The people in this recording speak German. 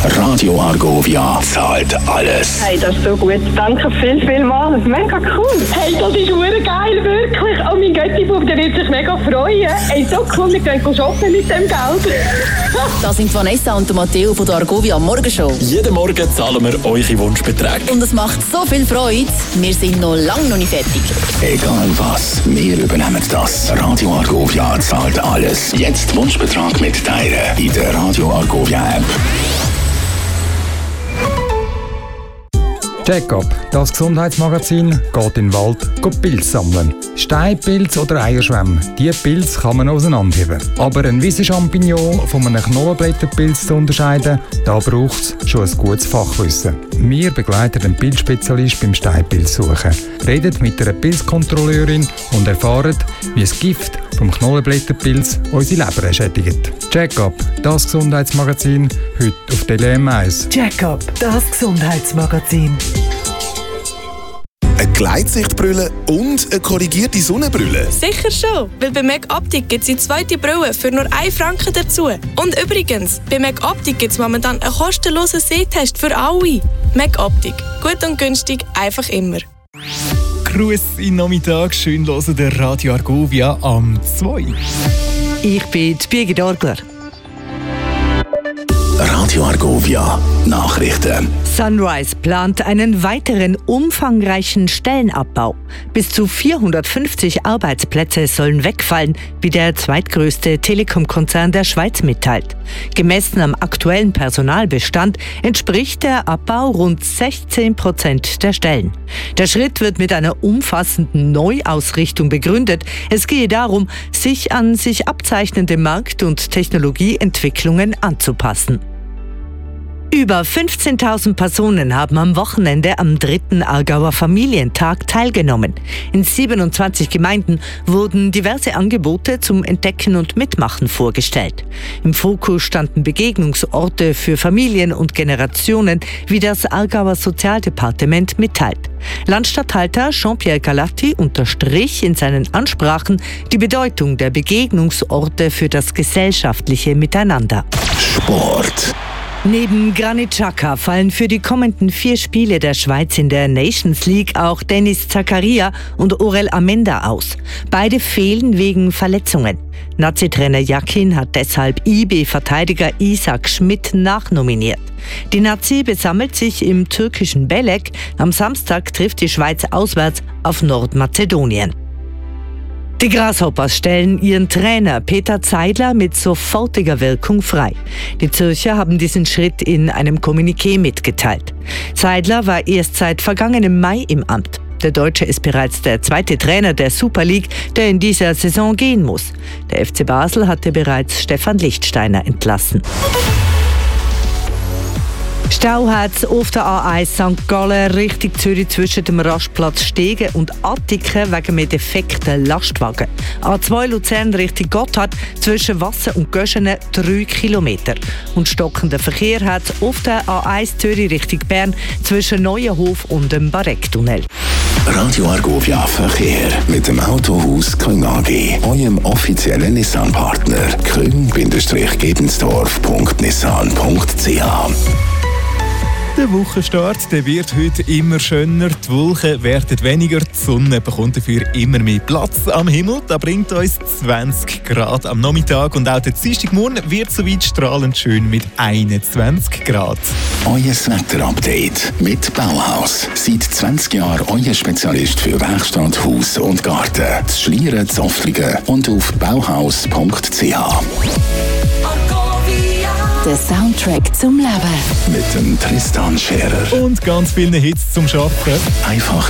Radio Argovia zahlt alles. Hey, das ist so gut. Danke vielmals. Mega cool. Hey, das ist verdammt geil, wirklich. Oh, mein Götti-Bub, der wird sich mega freuen. Hey, so cool, wir können shoppen mit dem Geld. Das sind Vanessa und Matteo von der Argovia Morgenshow. Jeden Morgen zahlen wir eure Wunschbeträge. Und es macht so viel Freude. Wir sind noch lange noch nicht fertig. Egal was, wir übernehmen das. Radio Argovia zahlt alles. Jetzt Wunschbetrag mitteilen in der Radio Argovia App. Check-up, das Gesundheitsmagazin, geht in den Wald Pilze sammeln. Steinpilz oder Eierschwämme, diese Pilze kann man auseinanderheben. Aber ein Wiesenchampignon von einem Knollenblätterpilz zu unterscheiden, da braucht es schon ein gutes Fachwissen. Wir begleiten den Pilzspezialist beim Steinpilzsuchen, reden mit einer Pilzkontrolleurin und erfahren, wie das Gift vom Knollenblätterpilz unsere Leber schädigt. Check-up, das Gesundheitsmagazin, heute auf Tele 1. Check-up, das Gesundheitsmagazin. Eine Gleitsichtbrille und eine korrigierte Sonnenbrille? Sicher schon, weil bei Meg Optik gibt es die zweite Brille für nur 1 Franken dazu. Und übrigens, bei Meg Optik gibt es momentan einen kostenlosen Sehtest für alle. Meg Optik, gut und günstig, einfach immer. Gruß in Nachmittag, schön hören der Radio Argovia am 2. Ich bin Birgit Orgler. Radio Argovia Nachrichten. Sunrise plant einen weiteren umfangreichen Stellenabbau. Bis zu 450 Arbeitsplätze sollen wegfallen, wie der zweitgrößte Telekom-Konzern der Schweiz mitteilt. Gemessen am aktuellen Personalbestand entspricht der Abbau rund 16% der Stellen. Der Schritt wird mit einer umfassenden Neuausrichtung begründet. Es gehe darum, sich an sich abzeichnende Markt- und Technologieentwicklungen anzupassen. Über 15.000 Personen haben am Wochenende am 3. Aargauer Familientag teilgenommen. In 27 Gemeinden wurden diverse Angebote zum Entdecken und Mitmachen vorgestellt. Im Fokus standen Begegnungsorte für Familien und Generationen, wie das Aargauer Sozialdepartement mitteilt. Landstatthalter Jean-Pierre Galatti unterstrich in seinen Ansprachen die Bedeutung der Begegnungsorte für das gesellschaftliche Miteinander. Sport. Neben Granit Xhaka fallen für die kommenden 4 Spiele der Schweiz in der Nations League auch Dennis Zakaria und Orel Amenda aus. Beide fehlen wegen Verletzungen. Nazi-Trainer Yakin hat deshalb IB-Verteidiger Isaac Schmidt nachnominiert. Die Nazi besammelt sich im türkischen Belek. Am Samstag trifft die Schweiz auswärts auf Nordmazedonien. Die Grasshoppers stellen ihren Trainer Peter Zeidler mit sofortiger Wirkung frei. Die Zürcher haben diesen Schritt in einem Kommuniqué mitgeteilt. Zeidler war erst seit vergangenem Mai im Amt. Der Deutsche ist bereits der 2. Trainer der Super League, der in dieser Saison gehen muss. Der FC Basel hatte bereits Stefan Lichtsteiner entlassen. Stau hat's auf der A1 St. Gallen Richtung Zürich zwischen dem Rastplatz Stegen und Attiken wegen einem defekten Lastwagen. A2 Luzern Richtung Gotthard zwischen Wassen und Göschenen 3 Kilometer. Und stockender Verkehr hat's auf der A1 Zürich Richtung Bern zwischen Neuenhof und dem Barecktunnel. Radio Argovia Verkehr mit dem Autohaus Küng AG, eurem offiziellen Nissan-Partner. küng-gebensdorf.nissan.ch. Der Wochenstart der wird heute immer schöner, die Wolken werden weniger, die Sonne bekommt dafür immer mehr Platz am Himmel. Das bringt uns 20 Grad am Nachmittag und auch der Dienstagmorgen wird soweit strahlend schön mit 21 Grad. Euer Wetterupdate mit Bauhaus. Seit 20 Jahren euer Spezialist für Werkstatt, Haus und Garten. Das Schlieren, Zoftlingen und auf bauhaus.ch. Der Soundtrack zum Leben. Mit dem Tristan Scherer. Und ganz viele Hits zum Schaffen. Einfach